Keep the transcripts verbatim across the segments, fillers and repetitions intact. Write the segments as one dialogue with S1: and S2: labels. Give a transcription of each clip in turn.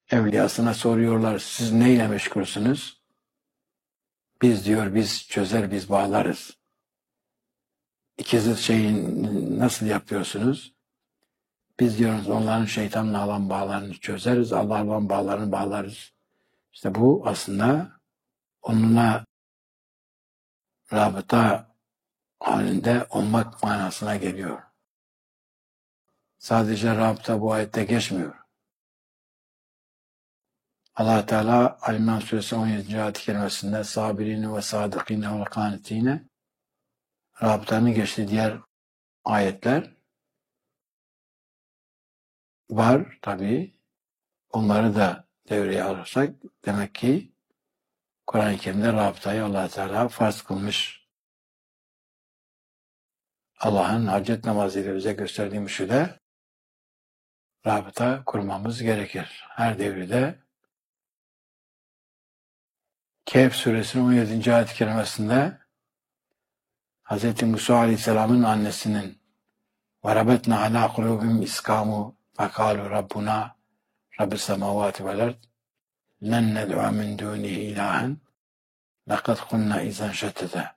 S1: evliyasına soruyorlar, siz neyle meşgulsünüz? Biz diyor, biz çözer, biz bağlarız. İkizit şeyin nasıl yapıyorsunuz? Biz diyoruz onların şeytanla olan bağlarını çözeriz, Allah'la olan bağlarını bağlarız. İşte bu aslında onunla rabıta halinde olmak manasına geliyor. Sadece rabıta bu ayette geçmiyor. Allah Teala Ali-İmran Suresi on yedinci ayet-i kerimesinde sabirine ve sadıkine ve kanitine rabıtanın geçtiği diğer ayetler var tabii. Onları da devreye alırsak demek ki Kur'an-ı Kerim'de rabıtayı Allah Teala farz kılmış. Allah'ın hacet namazıyla bize gösterdiği müşüde rabıta kurmamız gerekir. Her devirde Kehf suresinin on yedinci ayet-i kerimesinde Hz. Musa Aleyhisselam'ın annesinin وَرَبَتْنَا عَلَى قُلُوبِهِمْ إِسْكَامُ فَقَالُوا رَبُّنَا رَبِّ السَّمَاوَاتِ وَالْأَرْضِ لَنْ نَدْعُوَ مِنْ دُونِهِ إِلَٰهًا لَقَدْ قُلْنَا اِذًا شَتَّتًا.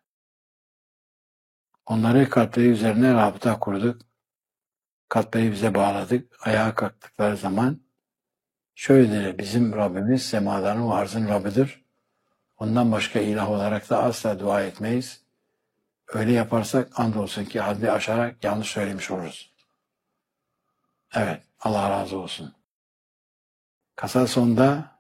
S1: Onları kalpleri üzerine rabıta kurduk. Kalpleri bize bağladık. Ayağa kalktıkları zaman şöyle dedi, bizim Rabbimiz semaların ve arzın Rabbidir. Ondan başka ilah olarak da asla dua etmeyiz. Öyle yaparsak andolsun ki haddi aşarak yanlış söylemiş oluruz. Evet, Allah razı olsun. Kasa sonunda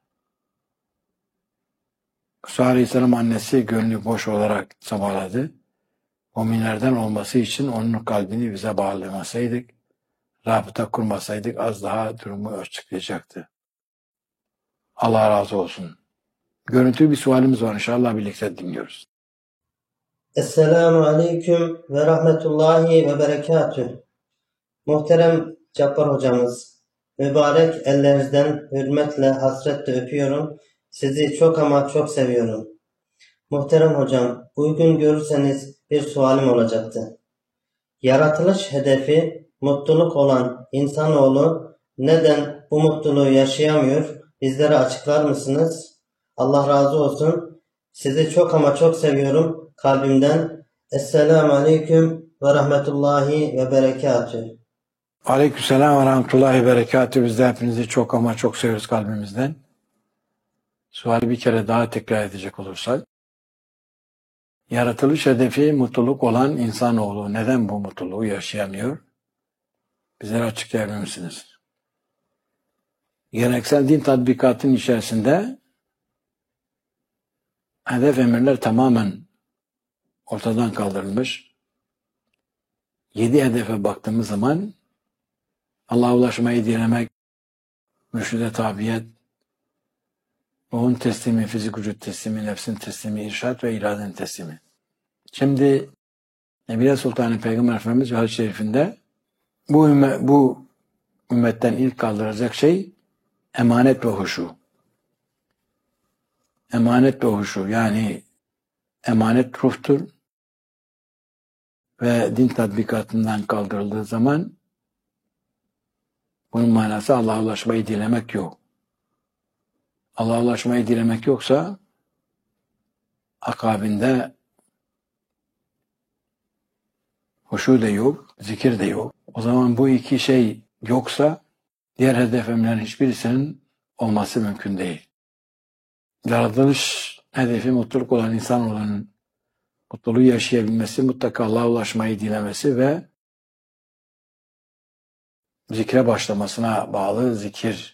S1: Musa Aleyhisselam annesi gönlü boş olarak sabahladı. Müminlerden olması için onun kalbini bize bağlamasaydık, rabıta kurmasaydık az daha durumu açıklayacaktı. Allah razı olsun. Görüntülü bir sualimiz var, inşallah birlikte dinliyoruz.
S2: Esselamu Aleyküm ve Rahmetullahi ve Berekatüh. Muhterem Cabbar hocamız, mübarek ellerinizden hürmetle, hasretle öpüyorum. Sizi çok ama çok seviyorum. Muhterem hocam, uygun görürseniz bir sualim olacaktı. Yaratılış hedefi mutluluk olan insanoğlu neden bu mutluluğu yaşayamıyor? Bizlere açıklar mısınız? Allah razı olsun. Sizi çok ama çok seviyorum kalbimden. Esselamu Aleyküm ve Rahmetullahi ve Berekatüh.
S1: Aleykümselam ve Rahmetullahi ve Berekatüh. Biz de hepinizi çok ama çok seviyoruz kalbimizden. Suali bir kere daha tekrar edecek olursak. Yaratılış hedefi mutluluk olan insanoğlu neden bu mutluluğu yaşayamıyor? Bizlere açıklayabilir misiniz? Geleneksel din tatbikatının içerisinde hedef emirler tamamen ortadan kaldırılmış. Yedi hedefe baktığımız zaman Allah'a ulaşmayı dilemek, mürşide tabiyet, ruhun teslimi, fizik vücut teslimi, nefsin teslimi, irşat ve iradenin teslimi. Şimdi Nebiye Sultanı Peygamber Efendimiz ve Hadis-i Şerif'inde bu, ümmet, bu ümmetten ilk kaldıracak şey emanet ve huşu. Emanet ve huşu, yani emanet ruhtur ve din tatbikatından kaldırıldığı zaman bunun manası Allah'a ulaşmayı dilemek yok. Allah'a ulaşmayı dilemek yoksa akabinde huşu da yok, zikir de yok. O zaman bu iki şey yoksa diğer hedeflerin hiçbirisinin olması mümkün değil. Yaratılış hedefi mutluluk olan insanoğlunun mutluluğu yaşayabilmesi, mutlaka Allah'a ulaşmayı dilemesi ve zikre başlamasına bağlı. Zikir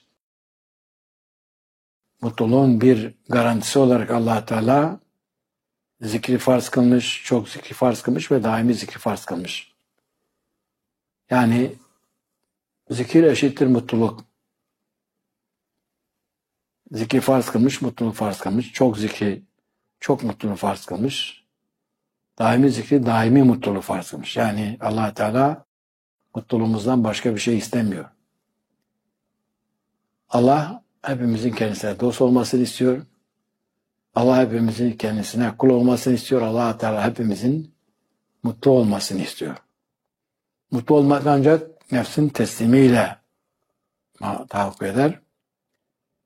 S1: mutluluğun bir garantisi olarak Allah Teala zikri farz kılmış, çok zikri farz kılmış ve daimi zikri farz kılmış. Yani zikir eşittir mutluluk. Zikri farz kılmış, mutluluk farz kılmış. Çok zikri, çok mutluluk farz kılmış. Daimi zikri, daimi mutluluk farz kılmış. Yani Allah Teala mutluluğumuzdan başka bir şey istemiyor. Allah hepimizin kendisine dost olmasını istiyor. Allah hepimizin kendisine kul olmasını istiyor. Allah Teala hepimizin mutlu olmasını istiyor. Mutlu olmak ancak nefsin teslimiyle tahakkuk eder.